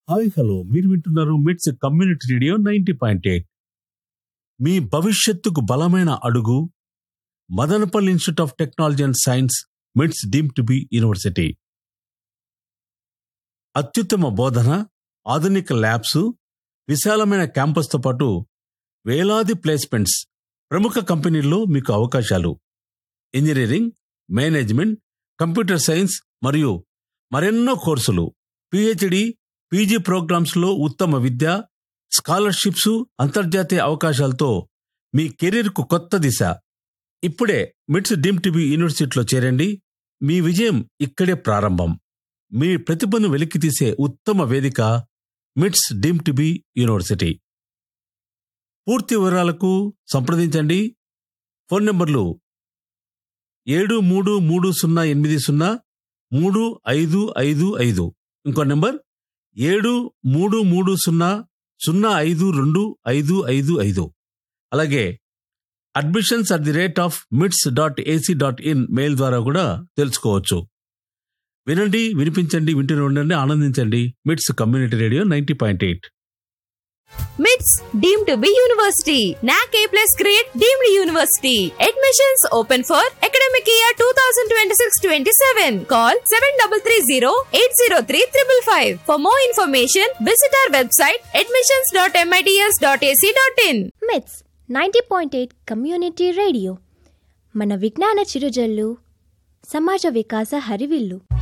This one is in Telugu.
హాయ్ హలో మీరు వింటున్నారు మిట్స్ కమ్యూనిటీ రేడియో 90.8. మీ భవిష్యత్తుకు బలమైన అడుగు Madanapalle institute of technology and science మిట్స్ డీమ్డ్ టు బి యూనివర్సిటీ. అత్యుత్తమ బోధన, ఆధునిక ల్యాబ్స్, విశాలమైన క్యాంపస్తో పాటు వేలాది ప్లేస్మెంట్స్, ప్రముఖ కంపెనీల్లో మీకు అవకాశాలు. ఇంజనీరింగ్, మేనేజ్మెంట్, కంప్యూటర్ సైన్స్ మరియు మరెన్నో కోర్సులు, పిహెచ్డి, పీజీ ప్రోగ్రామ్స్లో ఉత్తమ విద్య, స్కాలర్షిప్స్, అంతర్జాతీయ అవకాశాలతో మీ కెరీర్కు కొత్త దిశ. ఇప్పుడే మిట్స్ డీమ్డ్ టు బి యూనివర్సిటీలో చేరండి. మీ విజయం ఇక్కడే ప్రారంభం. మీ ప్రతిభను వెలికితీసే ఉత్తమ వేదిక మిట్స్ డీమ్డ్ టు బి యూనివర్సిటీ. పూర్తి వివరాలకు సంప్రదించండి. ఫోన్ నంబర్లు 7330803555. ఇంకో నంబర్ 7330052555. అలాగే admissions@mits.ac.in మెయిల్ ద్వారా కూడా తెలుసుకోవచ్చు. వినండి, వినిపించండి, వింటూనే ఉండండి, ఆనందించండి. మిట్స్ community radio 90.8. MITS deemed to be university. NAC A+ grade deemed university. Admissions open for academic year 2026-27. Call 7330-803-555. For more information, visit our website admissions.mits.ac.in. MITS 90.8 community radio. మన విజ్ఞాన చిరుజల్లు, సమాజ వికాస హరివిల్లు.